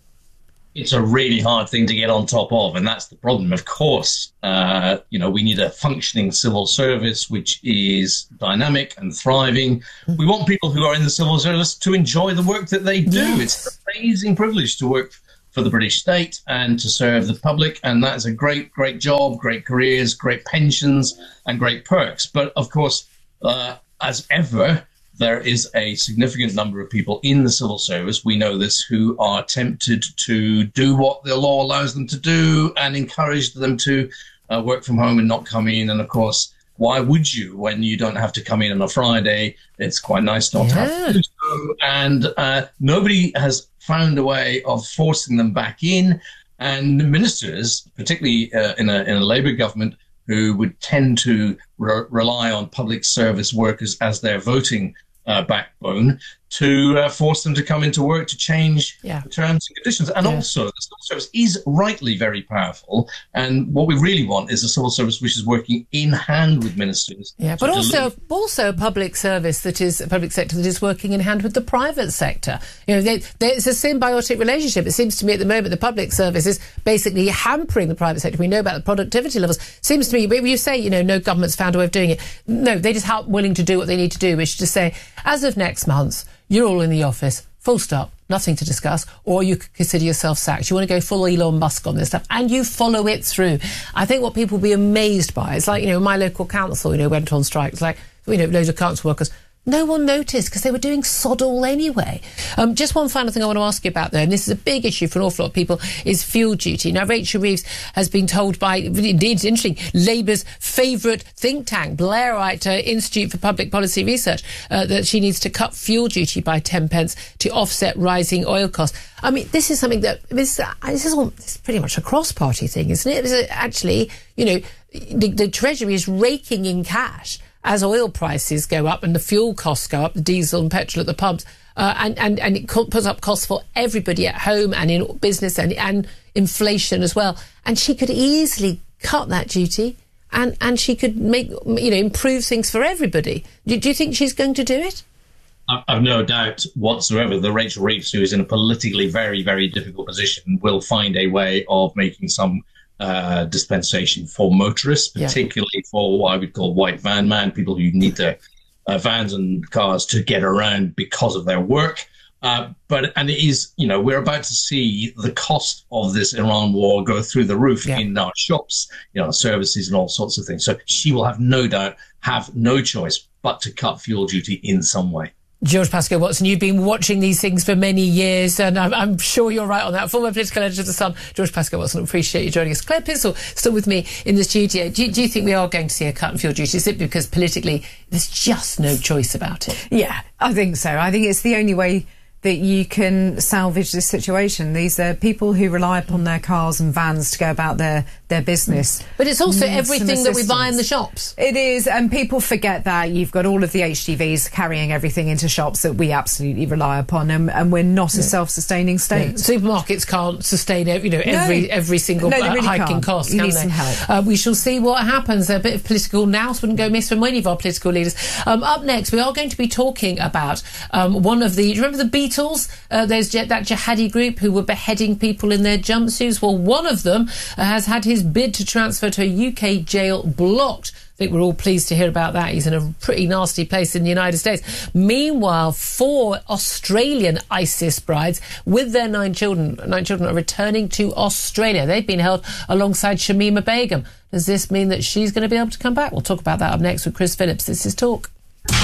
It's a really hard thing to get on top of, and that's the problem. Of course, uh, you know, we need a functioning civil service which is dynamic and thriving. We want people who are in the civil service to enjoy the work that they do. Yes. It's an amazing privilege to work for the British state and to serve the public, and that is a great, great job, great careers, great pensions, and great perks. But of course, uh, as ever, there is a significant number of people in the civil service, we know this, who are tempted to do what the law allows them to do and encourage them to uh, work from home and not come in. And of course, why would you when you don't have to come in on a Friday? It's quite nice not yeah. to have to do so. And uh, nobody has found a way of forcing them back in. And ministers, particularly uh, in a in a Labour government, who would tend to re- rely on public service workers as their voting Uh, backbone, to uh, force them to come into work to change yeah. the terms and conditions. And yeah. also, the civil service is rightly very powerful. And what we really want is a civil service which is working in hand with ministers. Yeah, but also, also a public service that is a public sector that is working in hand with the private sector. You know, they, there's a symbiotic relationship. It seems to me at the moment the public service is basically hampering the private sector. We know about the productivity levels. Seems to me, when you say, you know, no government's found a way of doing it. No, they just aren't willing to do what they need to do, which is to say, as of next month, you're all in the office, full stop, nothing to discuss, or you could consider yourself sacked. You want to go full Elon Musk on this stuff, and you follow it through. I think what people will be amazed by, it's like, you know, my local council, you know, went on strike. It's like, you know, loads of council workers. No one noticed because they were doing sod all anyway. Um, just one final thing I want to ask you about, though, and this is a big issue for an awful lot of people, is fuel duty. Now, Rachel Reeves has been told by, indeed, it's interesting, Labour's favourite think tank, Blairite uh, Institute for Public Policy Research, uh, that she needs to cut fuel duty by ten pence to offset rising oil costs. I mean, this is something that, this, uh, this, is, all, this is pretty much a cross-party thing, isn't it? It's actually, you know, the, the Treasury is raking in cash as oil prices go up and the fuel costs go up, the diesel and petrol at the pumps, uh, and, and, and it puts up costs for everybody at home and in business and, and inflation as well. And she could easily cut that duty and, and she could make, you know, improve things for everybody. Do, do you think she's going to do it? I've no doubt whatsoever that Rachel Reeves, who is in a politically very, very difficult position, will find a way of making some Uh, dispensation for motorists, particularly yeah. for what I would call white van man, people who need their uh, vans and cars to get around because of their work. Uh, but and it is, you know, we're about to see the cost of this Iran war go through the roof yeah. in our shops, you know, services and all sorts of things. So she will have no doubt have no choice but to cut fuel duty in some way. George Pascoe-Watson, you've been watching these things for many years, and I'm, I'm sure you're right on that. Former political editor of The Sun, George Pascoe-Watson, appreciate you joining us. Claire Pissell, still with me in the studio. Do, do you think we are going to see a cut in fuel duty simply because politically there's just no choice about it? Yeah, I think so. I think it's the only way that you can salvage this situation. These are people who rely upon their cars and vans to go about their, their business. But it's also everything that we buy in the shops. It is, and people forget that. You've got all of the H G Vs carrying everything into shops that we absolutely rely upon, and, and we're not yeah. a self-sustaining state. Yeah. Supermarkets can't sustain, you know, every no. every single no, really hike in costs, can need they? Some help. Uh, we shall see what happens. A bit of political nous wouldn't go miss from any of our political leaders. Um, up next, we are going to be talking about um, one of the... Do you remember the Beatles? Uh, there's that jihadi group who were beheading people in their jumpsuits. Well, one of them uh, has had his bid to transfer to a U K jail blocked. I think we're all pleased to hear about that. He's in a pretty nasty place in the United States. Meanwhile, four Australian ISIS brides with their nine children, nine children are returning to Australia. They've been held alongside Shamima Begum. Does this mean that she's going to be able to come back? We'll talk about that up next with Chris Phillips. This is Talk.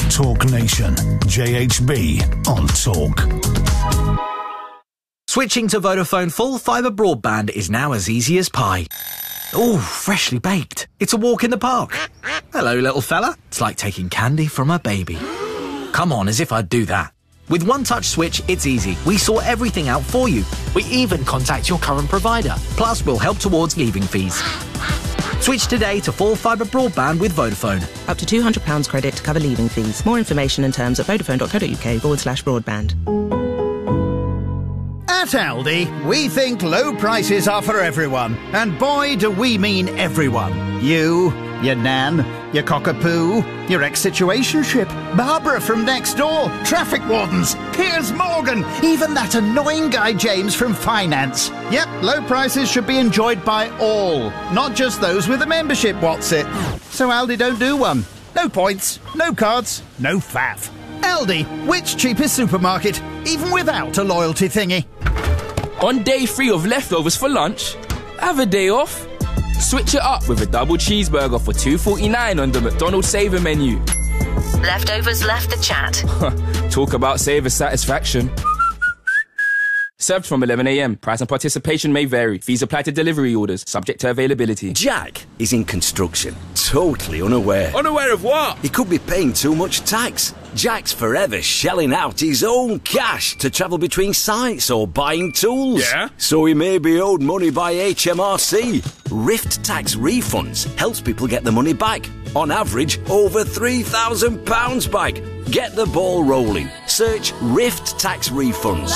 Talk Nation. J H B on Talk. Switching to Vodafone full fibre broadband is now as easy as pie. Ooh, freshly baked. It's a walk in the park. Hello, little fella. It's like taking candy from a baby. Come on, as if I'd do that. With One Touch Switch, it's easy. We sort everything out for you. We even contact your current provider. Plus, we'll help towards leaving fees. Switch today to full fibre broadband with Vodafone. Up to two hundred pounds credit to cover leaving fees. More information and terms at vodafone.co.uk forward slash broadband. At Aldi, we think low prices are for everyone. And boy, do we mean everyone. You, your nan, your cockapoo, your ex-situationship, Barbara from next door, traffic wardens, Piers Morgan, even that annoying guy James from finance. Yep, low prices should be enjoyed by all, not just those with a membership, what's it? So Aldi don't do one. No points, no cards, no faff. Aldi, which cheapest supermarket, even without a loyalty thingy? On day three of leftovers for lunch, have a day off. Switch it up with a double cheeseburger for two forty-nine on the McDonald's Saver menu. Leftovers left the chat. Talk about Saver satisfaction. Served from eleven a m. Price and participation may vary. Fees apply to delivery orders, subject to availability. Jack is in construction, totally unaware. Unaware of what? He could be paying too much tax. Jack's forever shelling out his own cash to travel between sites or buying tools. Yeah? So he may be owed money by H M R C. Rift Tax Refunds helps people get the money back. On average, over three thousand pounds back. Get the ball rolling. Search Rift Tax Refunds.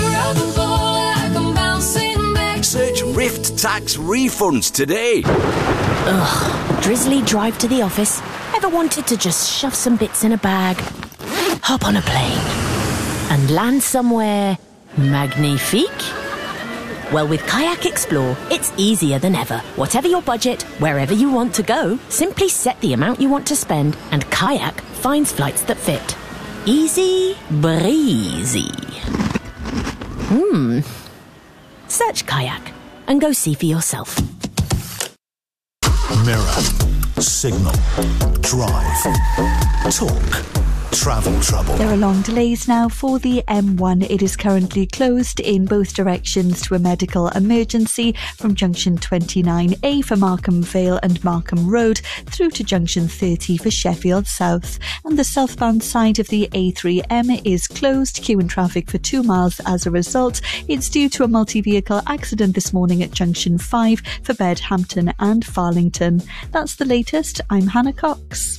Search Rift Tax Refunds today. Ugh, drizzly drive to the office. Ever wanted to just shove some bits in a bag, hop on a plane, and land somewhere magnifique? Well, with Kayak Explore, it's easier than ever. Whatever your budget, wherever you want to go, simply set the amount you want to spend, and Kayak finds flights that fit. Easy breezy. Hmm. Search Kayak and go see for yourself. Mirror, Signal, Drive, Talk, Travel Trouble. There are long delays now for the M one. It is currently closed in both directions to a medical emergency from junction twenty-nine A for Markham Vale and Markham Road through to junction thirty for Sheffield South. And the southbound side of the A three M is closed, queue and traffic for two miles as a result. It's due to a multi-vehicle accident this morning at junction five for Bedhampton and Farlington. That's the latest. I'm Hannah Cox.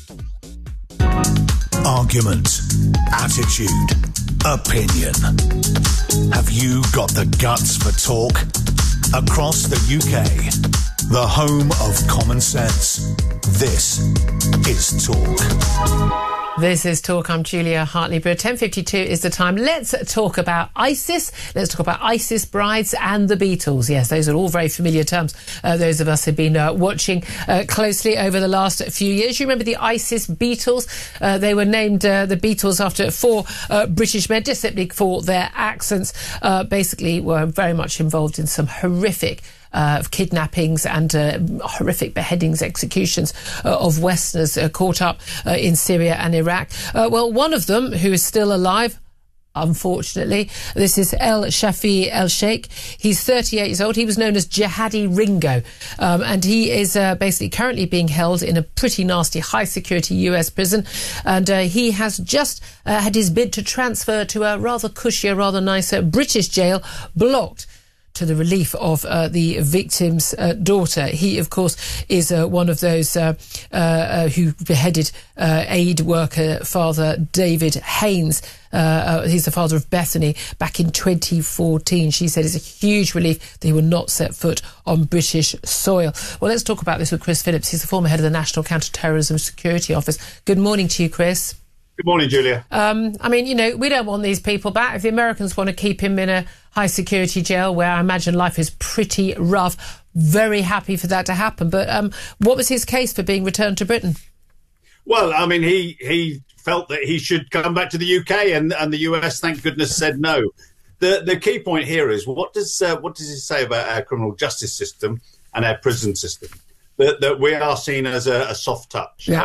Argument, attitude, opinion. Have you got the guts for talk? Across the U K, the home of common sense. This is Talk. This is Talk. I'm Julia Hartley-Brewer. ten fifty-two is the time. Let's talk about ISIS. Let's talk about ISIS brides and the Beatles. Yes, those are all very familiar terms. Uh, those of us who've been uh, watching uh, closely over the last few years. You remember the ISIS Beatles? Uh, they were named uh, the Beatles after four uh, British men, just simply for their accents. Uh, basically, were very much involved in some horrific Uh, of kidnappings and uh, horrific beheadings, executions uh, of Westerners uh, caught up uh, in Syria and Iraq. Uh, well, one of them, who is still alive, unfortunately, this is El Shafi El Sheikh. He's thirty-eight years old. He was known as Jihadi Ringo, um, and he is uh, basically currently being held in a pretty nasty high-security U S prison, and uh, he has just uh, had his bid to transfer to a rather cushier, rather nicer British jail blocked, to the relief of uh, the victim's uh, daughter. He, of course, is uh, one of those uh, uh, uh, who beheaded uh, aid worker father David Haynes. Uh, uh, he's the father of Bethany back in twenty fourteen. She said it's a huge relief that he will not set foot on British soil. Well, let's talk about this with Chris Phillips. He's the former head of the National Counter-Terrorism Security Office. Good morning to you, Chris. Good morning, Julia. Um, I mean, you know, we don't want these people back. If the Americans want to keep him in a high-security jail where I imagine life is pretty rough, very happy for that to happen. But um, what was his case for being returned to Britain? Well, I mean, he he felt that he should come back to the U K, and, and the U S, thank goodness, said no. The the key point here is what does uh, what does it say about our criminal justice system and our prison system? That, that we are seen as a, a soft touch. Yeah. Uh,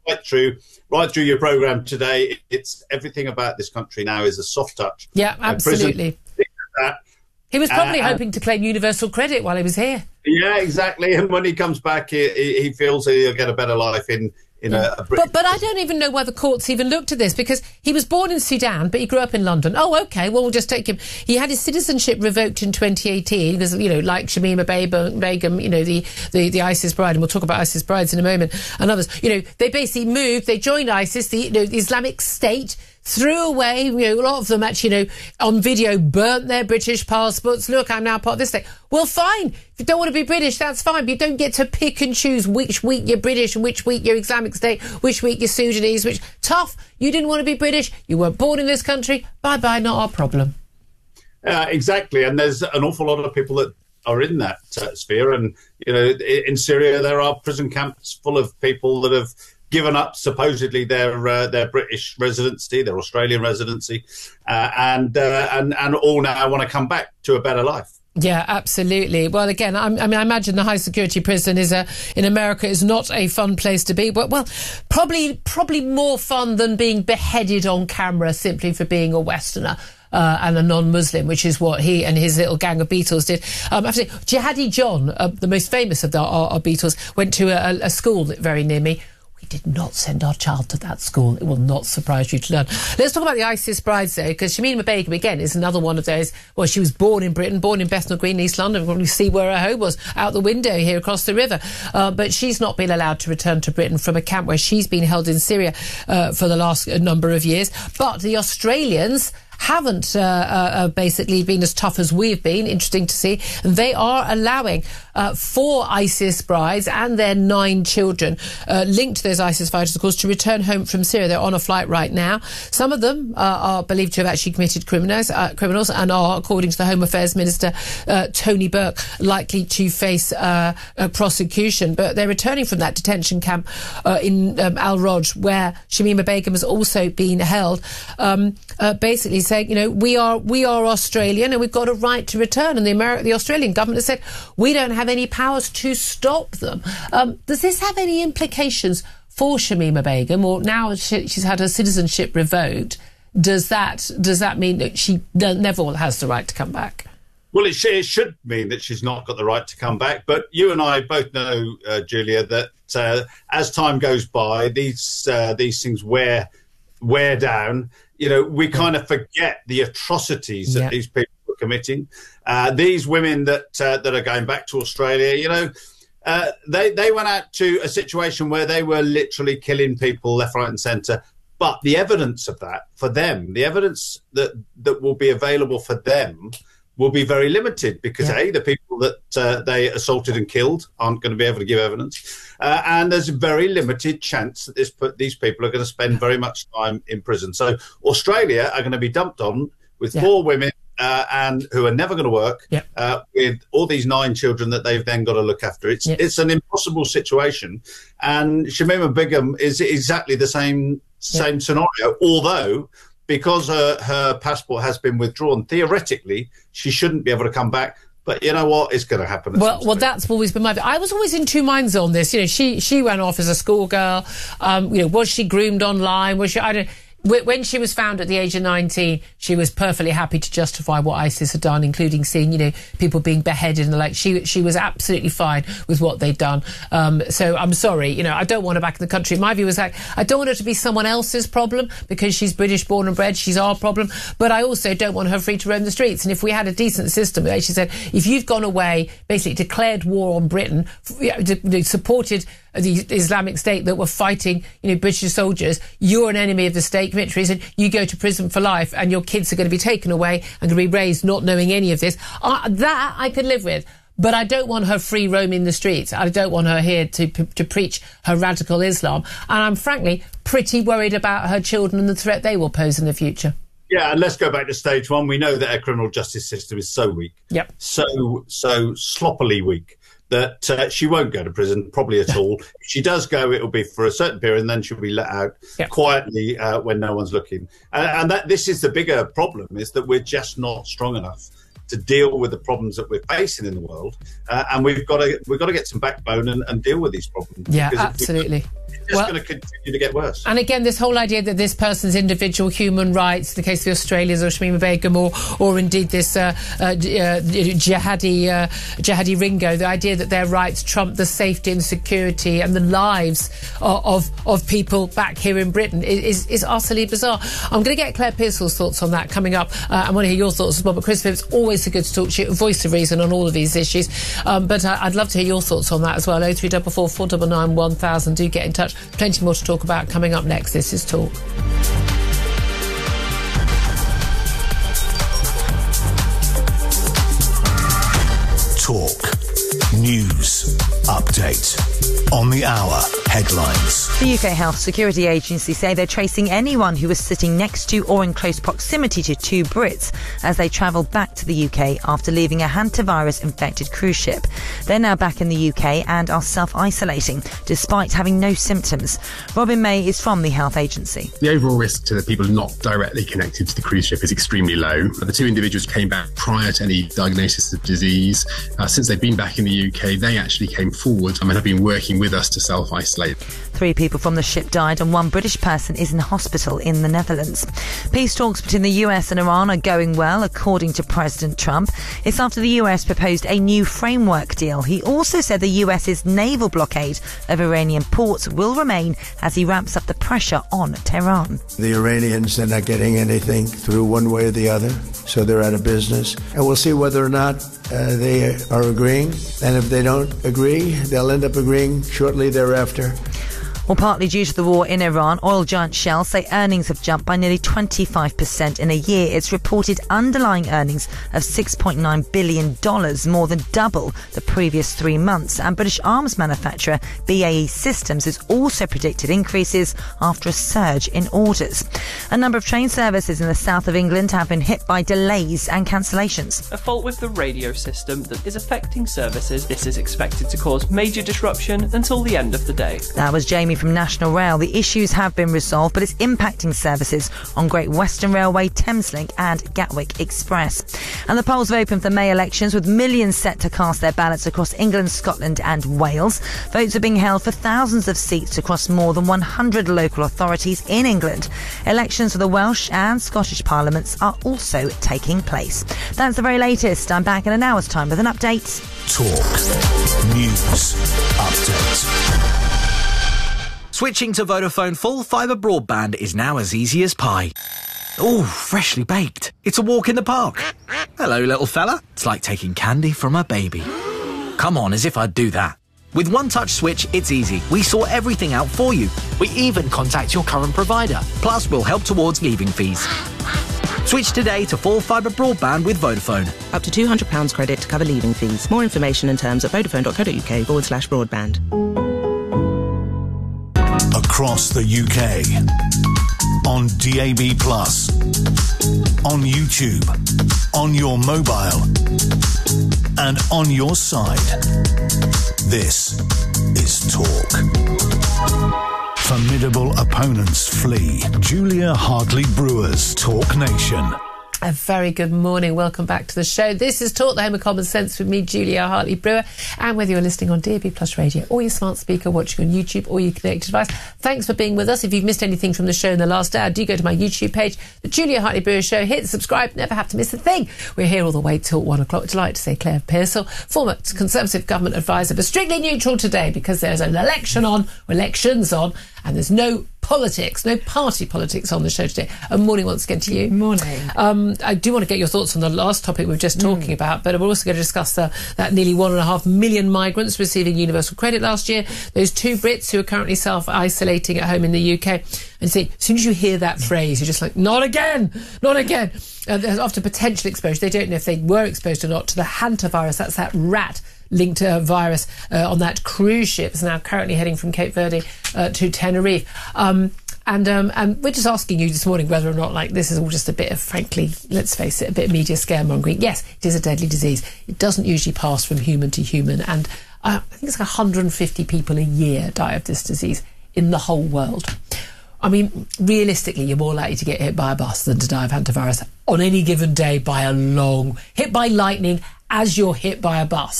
right through, right through your programme today. It's everything about this country now is a soft touch. Yeah, absolutely. Uh, he was probably uh, hoping to claim universal credit while he was here. Yeah, exactly. And when he comes back, he, he feels he'll get a better life in. In a, a but but I don't even know why the courts even looked at this, because he was born in Sudan, but he grew up in London. Oh, OK, well, we'll just take him. He had his citizenship revoked in twenty eighteen because, you know, like Shamima Begum, you know, the, the, the ISIS bride, and we'll talk about ISIS brides in a moment, and others. You know, they basically moved, they joined ISIS, the, you know, the Islamic State, threw away, you know, a lot of them actually, you know, on video burnt their British passports. Look, I'm now part of this state. Well, fine. If you don't want to be British, that's fine. But you don't get to pick and choose which week you're British and which week you're Islamic State, which week you're Sudanese, which... Tough. You didn't want to be British. You weren't born in this country. Bye-bye, not our problem. Uh, exactly. And there's an awful lot of people that are in that uh, sphere. And, you know, in Syria, there are prison camps full of people that have given up supposedly their uh, their British residency, their Australian residency, uh, and uh, and and all now want to come back to a better life. Yeah, absolutely. Well, again, I'm, I mean, I imagine the high security prison is a in America is not a fun place to be. But well, probably probably more fun than being beheaded on camera simply for being a Westerner. Uh, and a non-Muslim, which is what he and his little gang of Beatles did. Um, I have to say, Jihadi John, uh, the most famous of the, our, our Beatles, went to a, a school very near me. We did not send our child to that school. It will not surprise you to learn. Let's talk about the ISIS brides, though, because Shamima Begum, again, is another one of those. Well, she was born in Britain, born in Bethnal Green, East London. We'll probably see where her home was, out the window here across the river. Uh, but she's not been allowed to return to Britain from a camp where she's been held in Syria uh, for the last number of years. But the Australians haven't uh, uh, basically been as tough as we've been. Interesting to see. They are allowing uh, four ISIS brides and their nine children uh, linked to those ISIS fighters, of course, to return home from Syria. They're on a flight right now. Some of them uh, are believed to have actually committed criminals, uh, criminals and are, according to the Home Affairs Minister, uh, Tony Burke, likely to face uh, a prosecution. But they're returning from that detention camp uh, in um, Al Roj, where Shamima Begum has also been held, um, uh, basically saying, you know, we are we are Australian and we've got a right to return. And the Ameri- the Australian government has said we don't have any powers to stop them. Um, does this have any implications for Shamima Begum? Or now she, she's had her citizenship revoked, does that does that mean that she never has the right to come back? Well, it, sh- it should mean that she's not got the right to come back. But you and I both know, uh, Julia, that uh, as time goes by, these uh, these things wear wear down. You know, we kind of forget the atrocities that yeah. these people are committing. Uh, these women that uh, that are going back to Australia, you know, uh, they they went out to a situation where they were literally killing people left, right, and centre. But the evidence of that for them, the evidence that that will be available for them, will be very limited because yeah. a the people that uh, they assaulted and killed aren't going to be able to give evidence, uh, and there's a very limited chance that this these people are going to spend very much time in prison. So Australia are going to be dumped on with yeah. four women uh, and who are never going to work yeah. uh, with all these nine children that they've then got to look after. It's yeah. it's an impossible situation, and Shamima Begum is exactly the same same yeah. scenario, although. Because her, her passport has been withdrawn, theoretically, she shouldn't be able to come back. But you know what? It's going to happen. Well, well, that's always been my... I was always in two minds on this. You know, she she went off as a schoolgirl. Um, you know, was she groomed online? Was she... I don't... When she was found at the age of nineteen, she was perfectly happy to justify what ISIS had done, including seeing, you know, people being beheaded and the like. She she was absolutely fine with what they'd done. Um, so I'm sorry, you know, I don't want her back in the country. My view was like, I don't want her to be someone else's problem because she's British born and bred. She's our problem. But I also don't want her free to roam the streets. And if we had a decent system, she said, if you've gone away, basically declared war on Britain, supported the Islamic State that were fighting, you know, British soldiers, you're an enemy of the state, commit treason, you go to prison for life and your kids are going to be taken away and going to be raised not knowing any of this. Uh, that I could live with. But I don't want her free roaming the streets. I don't want her here to to preach her radical Islam. And I'm frankly pretty worried about her children and the threat they will pose in the future. Yeah, and let's go back to stage one. We know that our criminal justice system is so weak. Yep. So, so sloppily weak. That uh, she won't go to prison, probably at all. If she does go, it'll be for a certain period, and then she'll be let out yeah. quietly uh, when no one's looking. And, and that this is the bigger problem, is that we're just not strong enough to deal with the problems that we're facing in the world, uh, and we've got to we've got to get some backbone and, and deal with these problems. Yeah, absolutely. It's just Well- going to continue to get worse. And again, this whole idea that this person's individual human rights, the case of the Australians or Shamima Begum, or, or indeed this uh, uh, j- uh, jihadi uh, jihadi Ringo, the idea that their rights trump the safety and security and the lives of of, of people back here in Britain is, is, is utterly bizarre. I'm going to get Claire Pearsall's thoughts on that coming up. Uh, I want to hear your thoughts as well. But Chris Phipps, always so good to talk to you, voice of reason on all of these issues. Um, but uh, I'd love to hear your thoughts on that as well. oh three four four, four nine nine, one thousand. Do get in touch. Plenty more to talk about coming up next. This is Talk. Talk. News. Update. On the hour. Headlines. The U K Health Security Agency say they're tracing anyone who was sitting next to or in close proximity to two Brits as they travelled back to the U K after leaving a hantavirus-infected cruise ship. They're now back in the U K and are self-isolating, despite having no symptoms. Robin May is from the health agency. The overall risk to the people not directly connected to the cruise ship is extremely low. The two individuals came back prior to any diagnosis of disease. Uh, since they've been back in the U K, they actually came forward and have been working with us to self-isolate. Three people from the ship died and one British person is in hospital in the Netherlands. Peace talks between the U S and Iran are going well, according to President Trump. It's after the U S proposed a new framework deal. He also said the US's naval blockade of Iranian ports will remain as he ramps up the pressure on Tehran. The Iranians are not getting anything through one way or the other, so they're out of business. And we'll see whether or not uh, they are agreeing. And if they don't agree, they'll end up agreeing shortly thereafter. Well, partly due to the war in Iran, oil giant Shell say earnings have jumped by nearly twenty-five percent in a year. It's reported underlying earnings of six point nine billion dollars, more than double the previous three months. And British arms manufacturer B A E Systems has also predicted increases after a surge in orders. A number of train services in the south of England have been hit by delays and cancellations. A fault with the radio system that is affecting services. This is expected to cause major disruption until the end of the day. That was Jamie from National Rail. The issues have been resolved, but it's impacting services on Great Western Railway, Thameslink and Gatwick Express. And the polls have opened for May elections, with millions set to cast their ballots across England, Scotland and Wales. Votes are being held for thousands of seats across more than one hundred local authorities in England. Elections for the Welsh and Scottish parliaments are also taking place. That's the very latest. I'm back in an hour's time with an update. Talk. News. Update. Switching to Vodafone full fibre broadband is now as easy as pie. Ooh, freshly baked. It's a walk in the park. Hello, little fella. It's like taking candy from a baby. Come on, as if I'd do that. With One Touch Switch, it's easy. We sort everything out for you. We even contact your current provider. Plus, we'll help towards leaving fees. Switch today to full fibre broadband with Vodafone. Up to two hundred pounds credit to cover leaving fees. More information and terms at vodafone.co.uk forward slash broadband. Across the U K. On D A B plus. On YouTube. On your mobile. And on your side. This is Talk. Formidable opponents flee. Julia Hartley Brewer's Talk Nation. A very good morning. Welcome back to the show. This is Talk, the home of common sense, with me, Julia Hartley Brewer. And whether you're listening on D A B Plus Radio or your smart speaker, watching on YouTube or your connected device, thanks for being with us. If you've missed anything from the show in the last hour, do go to my YouTube page, The Julia Hartley Brewer Show. Hit subscribe, never have to miss a thing. We're here all the way till one o'clock. Delighted to say Claire Pearsall, former Conservative government advisor, but strictly neutral today because there's an election on, or elections on, and there's no politics, no party politics on the show today. A morning once again to you. Morning. Um, I do want to get your thoughts on the last topic we were just talking mm. about, but we're also going to discuss the, that nearly one and a half million migrants receiving universal credit last year, those two Brits who are currently self-isolating at home in the U K. And see, as soon as you hear that phrase, you're just like, not again, not again. Uh, after potential exposure, they don't know if they were exposed or not to the hantavirus. That's that rat linked uh, virus uh, on that cruise ship. It's now currently heading from Cape Verde uh, to Tenerife. Um, and um, and we're just asking you this morning whether or not, like, this is all just a bit of, frankly, let's face it, a bit of media scaremongering. Yes, it is a deadly disease. It doesn't usually pass from human to human. And uh, I think it's like one hundred fifty people a year die of this disease in the whole world. I mean, realistically, you're more likely to get hit by a bus than to die of hantavirus on any given day by a long... Hit by lightning as you're hit by a bus.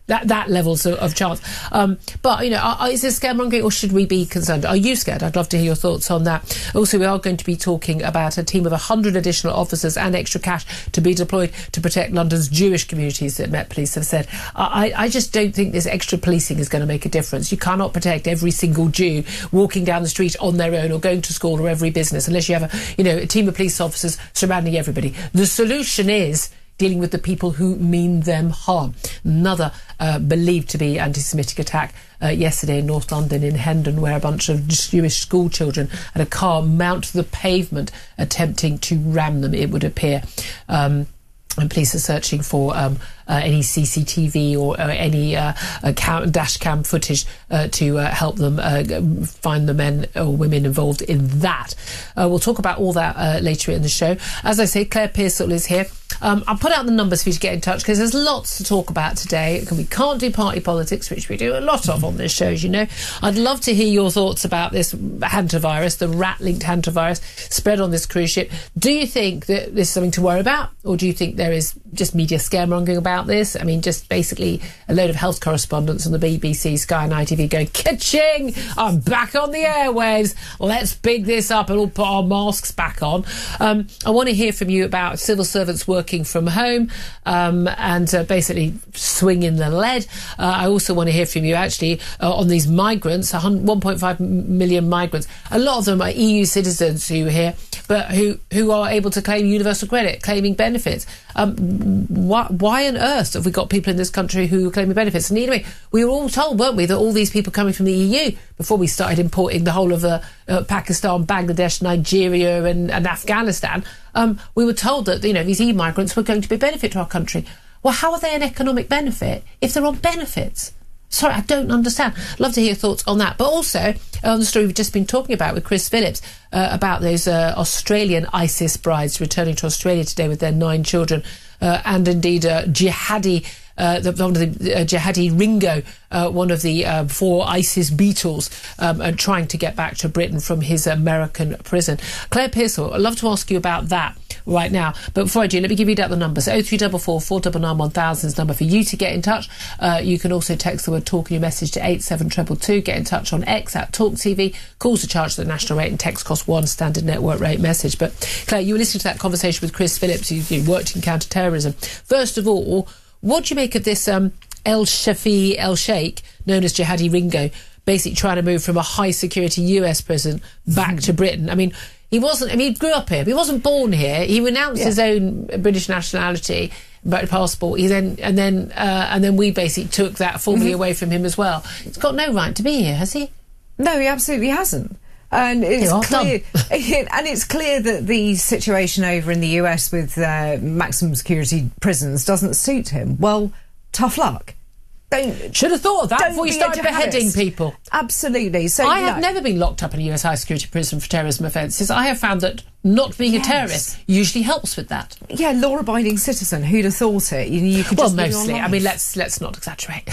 That that levels of, of chance. Um, but, you know, are, is this scaremongering, or should we be concerned? Are you scared? I'd love to hear your thoughts on that. Also, we are going to be talking about a team of one hundred additional officers and extra cash to be deployed to protect London's Jewish communities, that Met Police have said. I, I just don't think this extra policing is going to make a difference. You cannot protect every single Jew walking down the street on their own or going to school or every business unless you have a, you know, a team of police officers surrounding everybody. The solution is dealing with the people who mean them harm. Another uh, believed to be anti-Semitic attack uh, yesterday in North London, in Hendon, where a bunch of Jewish school children had a car mount the pavement attempting to ram them, it would appear. Um, and police are searching for um, uh, any C C T V or uh, any uh, uh, cam- dash cam footage uh, to uh, help them uh, find the men or women involved in that. Uh, we'll talk about all that uh, later in the show. As I say, Claire Pearsall is here. Um, I'll put out the numbers for you to get in touch, because there's lots to talk about today. We can't do party politics, which we do a lot of on this show, as you know. I'd love to hear your thoughts about this hantavirus, the rat-linked hantavirus spread on this cruise ship. Do you think that this is something to worry about, or do you think there is just media scaremongering about this? I mean, just basically a load of health correspondents on the B B C, Sky and I T V going, ka-ching, I'm back on the airwaves, let's big this up and all put our masks back on. Um, I want to hear from you about civil servants working from home um, and uh, basically swinging the lead. Uh, I also want to hear from you actually uh, on these migrants, one point five million migrants. A lot of them are E U citizens who are here, but who, who are able to claim universal credit, claiming benefits. Um, why, why on earth have we got people in this country who are claiming benefits? And anyway, we were all told, weren't we, that all these people coming from the E U, before we started importing the whole of uh, uh, Pakistan, Bangladesh, Nigeria and, and Afghanistan, um, we were told that, you know, these E U migrants were going to be a benefit to our country. Well, how are they an economic benefit if they're on benefits? Sorry, I don't understand. Love to hear your thoughts on that. But also, on the story we've just been talking about with Chris Phillips, uh, about those uh, Australian ISIS brides returning to Australia today with their nine children, uh, and indeed uh, jihadi, uh, the, one of the uh, jihadi Ringo, uh, one of the uh, four ISIS Beatles, um, and trying to get back to Britain from his American prison. Claire Pearsall, I'd love to ask you about that right now. But before I do, let me give you out the numbers. oh three four four, four nine nine, one thousand is number for you to get in touch. Uh, you can also text the word talk in your message to eight seven two two two. Get in touch on X at Talk T V. Calls are charged at the national rate and text cost one standard network rate message. But Claire, you were listening to that conversation with Chris Phillips, who you know, worked in counter-terrorism. First of all, what do you make of this um, El Shafi El Sheikh, known as Jihadi Ringo, basically trying to move from a high-security U S prison back to Britain? I mean, he wasn't, I mean, he grew up here, but he wasn't born here. He renounced yeah. his own British nationality, passport. He then, and then, uh, and then we basically took that formally mm-hmm. away from him as well. He's got no right to be here, has he? No, he absolutely hasn't. And it's clear, and it's clear that the situation over in the U S with uh, maximum security prisons doesn't suit him. Well, tough luck. Don't, Should have thought of that before you started beheading people. Absolutely. So I no. have never been locked up in a U S high security prison for terrorism offences. I have found that not being yes. a terrorist usually helps with that. Yeah, law-abiding citizen. Who'd have thought it? You, you could well, just mostly. I mean, let's let's not exaggerate.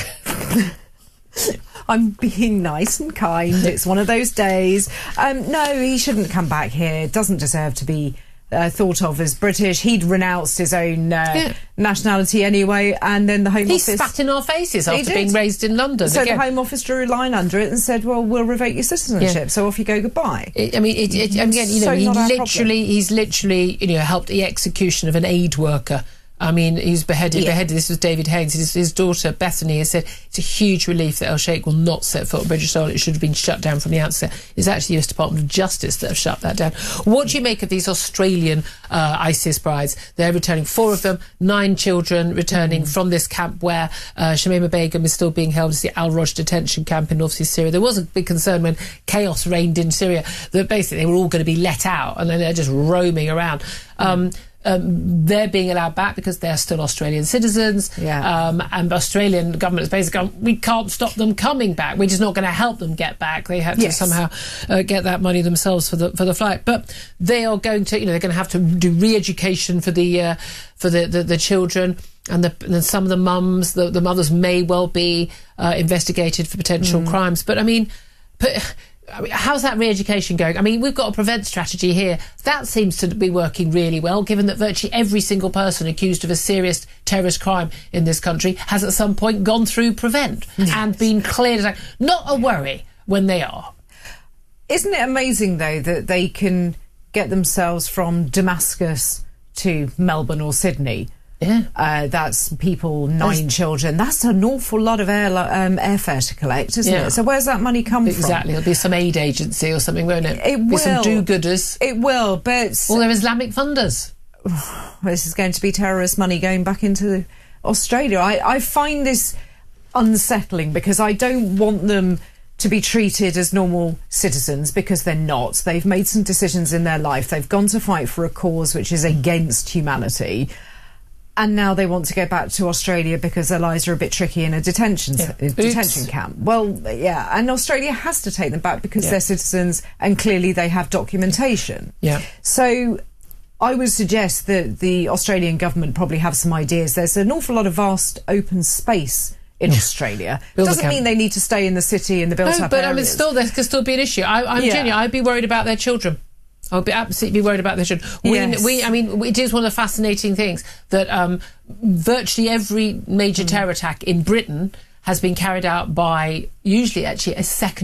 I'm being nice and kind. It's one of those days. Um, no, he shouldn't come back here. Doesn't deserve to be uh, thought of as British. He'd renounced his own uh, yeah. nationality anyway, and then the Home he Office... He spat in our faces after being raised in London. So again. the Home Office drew a line under it and said, well, we'll revoke your citizenship, yeah. so off you go, goodbye. It, I mean, it, it, again, you know, so he literally, he's literally, you know, helped the execution of an aid worker. I mean, he's beheaded, yeah. beheaded. This was David Haynes. His, his daughter, Bethany, has said it's a huge relief that El Sheikh will not set foot on British soil. It should have been shut down from the outset. It's actually the U S Department of Justice that have shut that down. What do you make of these Australian uh, ISIS brides? They're returning, four of them, nine children returning mm. from this camp where uh, Shamima Begum is still being held as the Al-Roj detention camp in North East Syria. There was a big concern when chaos reigned in Syria that basically they were all going to be let out and then they're just roaming around. Um, mm. Um, they're being allowed back because they're still Australian citizens. Yeah. Um, and the Australian government has basically gone, we can't stop them coming back. We're just not going to help them get back. They have yes. to somehow uh, get that money themselves for the for the flight. But they are going to, you know, they're going to have to do re-education for the uh, for the, the, the children. And, the, and some of the mums, the, the mothers may well be uh, investigated for potential mm. crimes. But I mean, but I mean, how's that re-education going? I mean, we've got a prevent strategy here. That seems to be working really well, given that virtually every single person accused of a serious terrorist crime in this country has at some point gone through prevent yes. and been cleared. As not a worry when they are. Isn't it amazing, though, that they can get themselves from Damascus to Melbourne or Sydney? Yeah. Uh, that's people, nine There's, children. That's an awful lot of air, um, airfare to collect, isn't yeah. it? So where's that money come exactly. from? Exactly. It'll be some aid agency or something, won't it? It will. Be some do-gooders. It will, but... All their Islamic funders. This is going to be terrorist money going back into Australia. I, I find this unsettling because I don't want them to be treated as normal citizens, because they're not. They've made some decisions in their life. They've gone to fight for a cause which is against humanity. And now they want to go back to Australia because their lives are a bit tricky in a detention yeah. a detention camp. Well, yeah, and Australia has to take them back because yeah. they're citizens and clearly they have documentation. Yeah. So I would suggest that the Australian government probably have some ideas. There's an awful lot of vast open space in yeah. Australia. It doesn't mean they need to stay in the city in the built-up no, but areas. I mean, still, there could still be an issue. I, I'm yeah. genuine. I'd be worried about their children. I would be absolutely worried about their children. We, yes. we, I mean, it is one of the fascinating things that um, virtually every major mm. terror attack in Britain has been carried out by usually actually a second